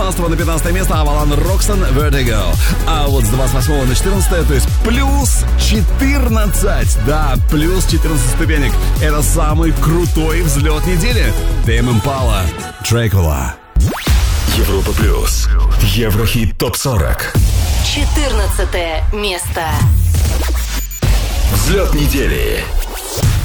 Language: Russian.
12 на 15 место Авалон Роксон Vertigo. А вот с 28 на 14, то есть плюс 14. Да, плюс 14 ступенек. Это самый крутой взлет недели. Тэйм Импала, Дракула. Европа плюс. Еврохит ТОП-40. 14 место. Взлет недели.